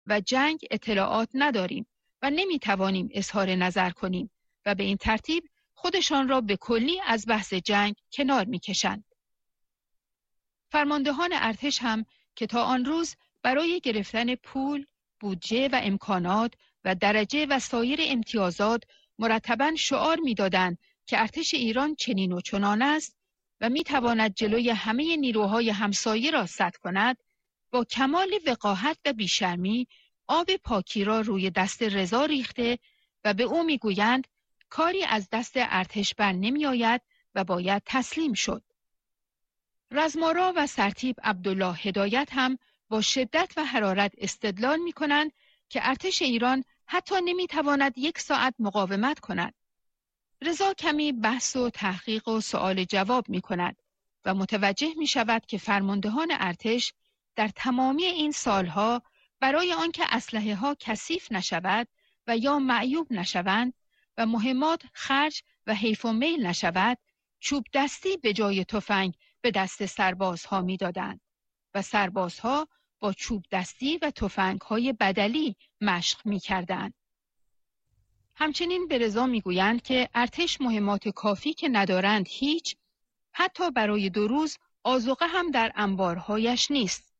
و جنگ اطلاعات نداریم و نمیتوانیم اظهار نظر کنیم و به این ترتیب خودشان را به کلی از بحث جنگ کنار میکشند. فرماندهان ارتش هم که تا آن روز برای گرفتن پول، بودجه و امکانات و درجه و سایر امتیازات مرتباً شعار می‌دادند که ارتش ایران چنین و چنان است و می‌تواند جلوی همه نیروهای همسایه را سد کند، با کمال وقاحت و بیشرمی آب پاکی را روی دست رضا ریخته و به او می‌گویند کاری از دست ارتش بر نمی‌آید و باید تسلیم شد. رزمارا و سرتیپ عبدالله هدایت هم با شدت و حرارت استدلال می‌کنند که ارتش ایران حتی نمی‌تواند 1 ساعت مقاومت کند. رضا کمی بحث و تحقیق و سؤال جواب می‌کند و متوجه می‌شود که فرماندهان ارتش در تمامی این سالها برای آنکه اسلحه‌ها کثیف نشود و یا معیوب نشوند و مهمات خرج و حیف و میل نشود، چوب دستی به جای تفنگ به دست سربازها می‌دادند و سربازها با چوب دستی و تفنگ‌های بدلی مشق می‌کردند. همچنین به رضا می‌گویند که ارتش مهمات کافی که ندارند هیچ، حتی برای 2 روز آذوقه هم در انبارهایش نیست.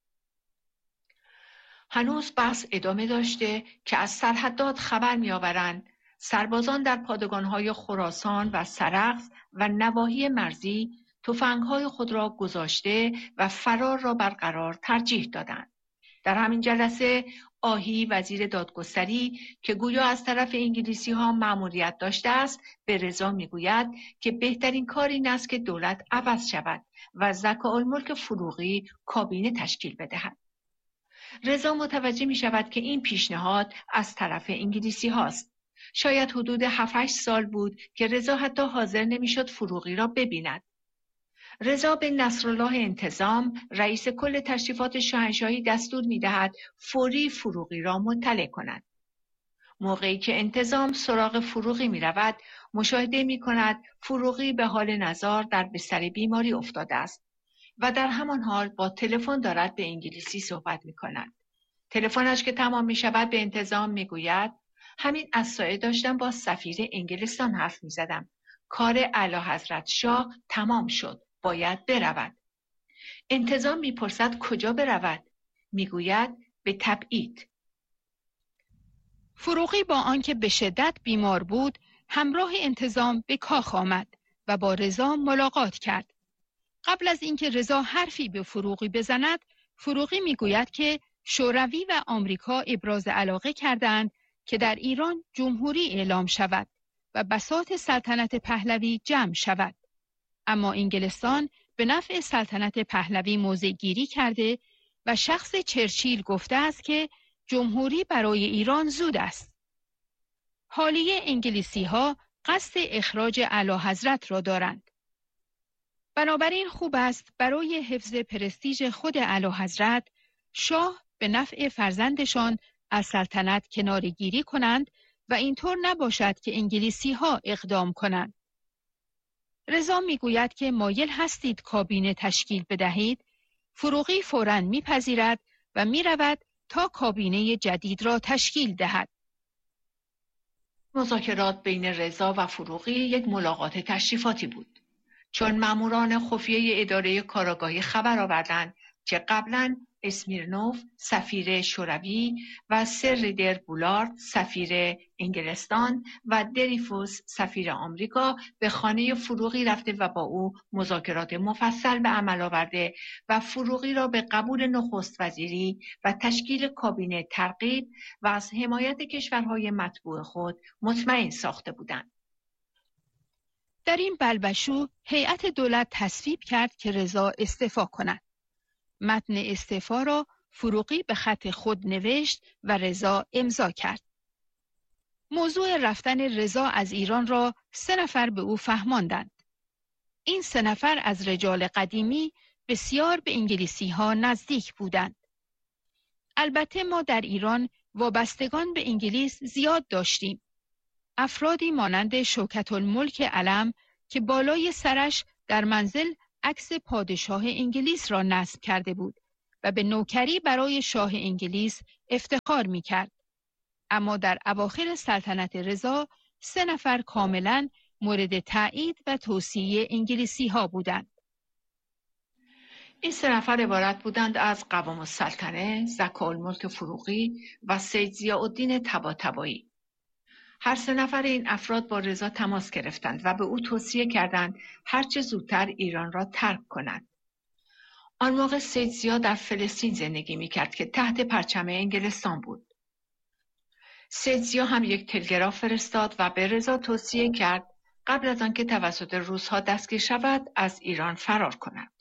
هنوز بحث ادامه داشته که از سرحدات خبر می‌آورند سربازان در پادگان‌های خراسان و سرخس و نواحی مرزی تفنگ‌های خود را گذاشته و فرار را برقرار ترجیح دادند. در همین جلسه آهی وزیر دادگستری که گویا از طرف انگلیسی‌ها مأموریت داشته است به رضا می‌گوید که بهترین کار این است که دولت عوض شود و ذکاءالملک فروغی کابینه تشکیل بدهد. رضا متوجه می‌شود که این پیشنهاد از طرف انگلیسی هاست. شاید حدود 7-8 سال بود که رضا حتی حاضر نمی‌شد فروغی را ببیند. رضا به نصرالله انتظام رئیس کل تشریفات شاهنشاهی دستور می‌دهد فوری فروغی را مطلع کند. موقعی که انتظام سراغ فروغی می‌رود، مشاهده می‌کند فروغی به حال نزار در بستر بیماری افتاده است و در همان حال با تلفن دارد به انگلیسی صحبت می‌کند. تلفنش که تمام می‌شود به انتظام می‌گوید همین از سایه داشتم با سفیر انگلستان حرف می‌زدم. کار اعلیحضرت شاه تمام شد. باید برود. انتظام می‌پرسد کجا برود؟ می‌گوید به تبعید. فروغی با آنکه به شدت بیمار بود، همراه انتظام به کاخ آمد و با رضا ملاقات کرد. قبل از اینکه رضا حرفی به فروغی بزند، فروغی میگوید که شوروی و آمریکا ابراز علاقه کردند که در ایران جمهوری اعلام شود و بساط سلطنت پهلوی جمع شود. اما انگلستان به نفع سلطنت پهلوی موضع گیری کرده و شخص چرچیل گفته است که جمهوری برای ایران زود است. حالیه انگلیسی ها قصد اخراج اعلیحضرت را دارند. بنابراین خوب است برای حفظ پرستیژ خود اعلیحضرت شاه به نفع فرزندشان از سلطنت کناره‌گیری کنند و اینطور نباشد که انگلیسی ها اقدام کنند. رضا میگوید که مایل هستید کابینه تشکیل بدهید. فروغی فوراً میپذیرد و میرود تا کابینه جدید را تشکیل دهد. مذاکرات بین رضا و فروغی یک ملاقات تشریفاتی بود. چون ماموران خفیه اداره کاراگاهی خبر آوردند که قبلاً اسمیرنوف سفیر شوروی و سر ریدر بولارد سفیر انگلستان و دریفوس سفیر آمریکا به خانه فروغی رفته و با او مذاکرات مفصل به عمل آورده و فروغی را به قبول نخست وزیری و تشکیل کابینه ترغیب و از حمایت کشورهای متبوع خود مطمئن ساخته بودند. در این بلبشو هیئت دولت تصویب کرد که رضا استعفا کند. متن استعفا را فروغی به خط خود نوشت و رضا امضا کرد. موضوع رفتن رضا از ایران را 3 نفر به او فهماندند. این 3 نفر از رجال قدیمی بسیار به انگلیسی ها نزدیک بودند. البته ما در ایران وابستگان به انگلیس زیاد داشتیم. افرادی مانند شوکت الملک علم که بالای سرش در منزل عکس پادشاه انگلیس را نصب کرده بود و به نوکری برای شاه انگلیس افتخار می کرد. اما در اواخر سلطنت رضا 3 نفر کاملا مورد تایید و توصیه انگلیسی ها بودند. این 3 نفر عبارت بودند از قوام السلطنه، زکاالملک فروغی و سید ضیاءالدین طباطبایی. هر 3 نفر این افراد با رضا تماس گرفتند و به او توصیه کردند هرچه زودتر ایران را ترک کند. آن موقع سید ضیا در فلسطین زندگی می‌کرد که تحت پرچم انگلستان بود. سید ضیا هم یک تلگراف فرستاد و به رضا توصیه کرد قبل از آنکه توسط روس‌ها دستگیر شود از ایران فرار کند.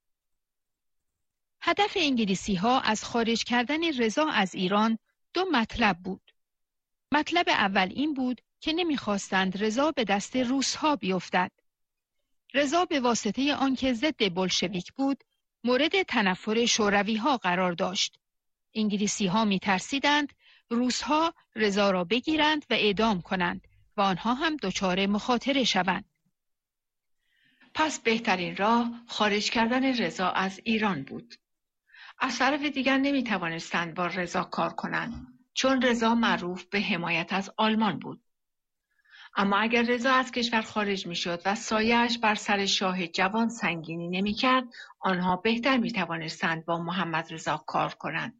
هدف انگلیسی ها از خارج کردن رضا از ایران 2 مطلب بود. مطلب اول این بود که نمیخواستند رضا به دست روس ها بیفتد. رضا به واسطه آنکه ضد بلشویک بود، مورد تنفر شوروی ها قرار داشت. انگلیسی ها می ترسیدند روس ها رضا را بگیرند و اعدام کنند و آنها هم دچار مخاطره شوند. پس بهترین راه خارج کردن رضا از ایران بود. از طرف دیگر نمی توانستند با رضا کار کنند چون رضا معروف به حمایت از آلمان بود. اما اگر رضا از کشور خارج می شد و سایه‌اش بر سر شاه جوان سنگینی نمی کرد، آنها بهتر می توانستند با محمد رضا کار کنند.